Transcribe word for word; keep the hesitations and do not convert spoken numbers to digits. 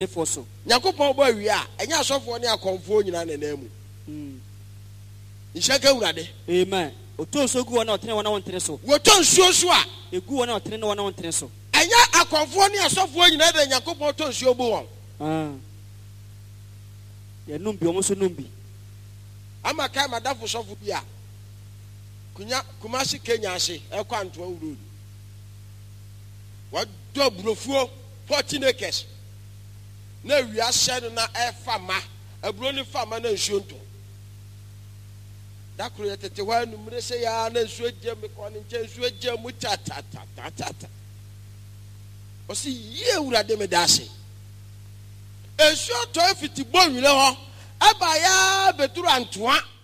foso Nyankopɔn bo awie a enya asofo ne akonfo nyina na namu nhyaka wurade amen oton so gu wona otene wona wontene so woton suo so a egu wona otene no wona wontene so enya akonfo ne asofo nyina da Nyankopɔn ton suo bu won ah ya numbi omo so numbi ama kai madafo sofo bi a kunya Kumasi Kenya ase ekwa anto awuru wado burofuo fourteen acres na wia hye na efama aburo ni fama na nsuo nto dakro yetete wa numre se ya na nsuo gye me ko ne nche nsuo gye mu ta ta ta ta ta o si ye wurade me dase nsuo to afiti bo nwire ho aba ya beturu antoa